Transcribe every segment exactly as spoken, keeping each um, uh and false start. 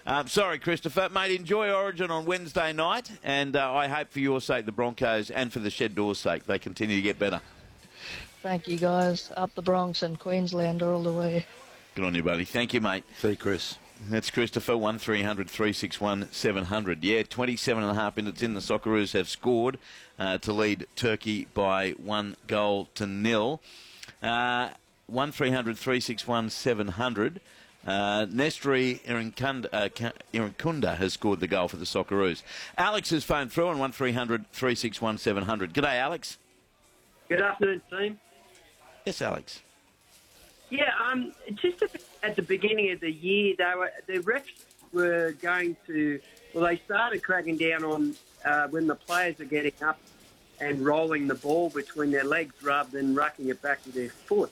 Um, sorry, Christopher. Mate, enjoy Origin on Wednesday night, and uh, I hope for your sake, the Broncos, and for the Shed Doors' sake, they continue to get better. Thank you, guys. Up the Bronx and Queensland all the way. Good on you, buddy. Thank you, mate. See, Chris. That's Christopher, one three hundred three six one seven hundred. Yeah, twenty-seven and a half minutes in, the Socceroos have scored uh, to lead Turkey by one goal to nil. Uh, one three hundred three six one seven hundred. Uh, Nestri Irinkunda, uh, Irinkunda has scored the goal for the Socceroos. Alex has phoned through on one three hundred three six one seven hundred. G'day, Alex. Good afternoon, team. Yes, Alex. Yeah, um, just at the beginning of the year, they were the refs were going to. Well, they started cracking down on uh, when the players are getting up and rolling the ball between their legs rather than rucking it back with their foot.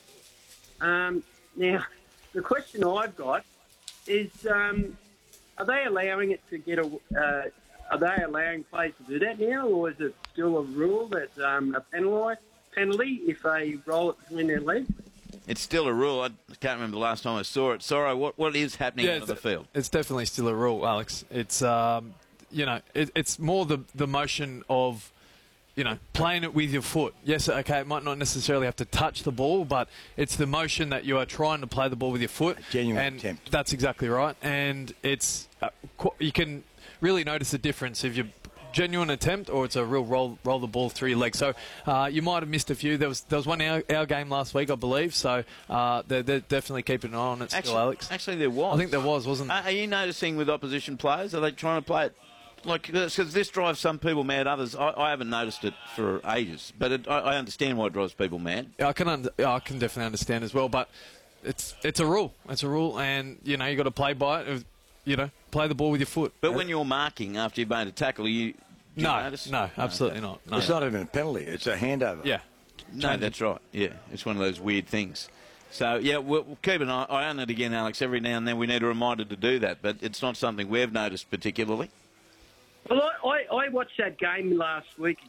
Um, now, the question I've got is: um, are they allowing it to get a? Uh, are they allowing players to do that now, or is it still a rule that um, a penalty penalty if they roll it between their legs? It's still a rule. I can't remember the last time I saw it. Sorry, what what is happening yeah, on the field? It's definitely still a rule, Alex. It's um, you know, it, it's more the the motion of, you know, playing it with your foot. Yes, okay, it might not necessarily have to touch the ball, but it's the motion that you are trying to play the ball with your foot. A genuine and attempt. That's exactly right. And it's uh, qu- you can really notice the difference if you. Genuine attempt, or it's a real roll roll the ball through your legs. So uh, you might have missed a few. There was there was one our, our game last week, I believe. So uh, they're, they're definitely keeping an eye on it still, actually, Alex. Actually, there was. I think there was, wasn't there? Are, are you noticing with opposition players? Are they trying to play it like because this drives some people mad? Others, I, I haven't noticed it for ages, but it, I, I understand why it drives people mad. Yeah, I can under, I can definitely understand as well. But it's it's a rule. It's a rule, and you know you got to play by it. You know, play the ball with your foot. But when you're marking after you've made a tackle, you. Do you no, notice? no, absolutely no, not. No. It's not even a penalty. It's a handover. Yeah. No, that's right. Yeah, it's one of those weird things. So, yeah, we'll, we'll keep an eye on it again, Alex. Every now and then we need a reminder to do that, but it's not something we've noticed particularly. Well, I, I, I watched that game last week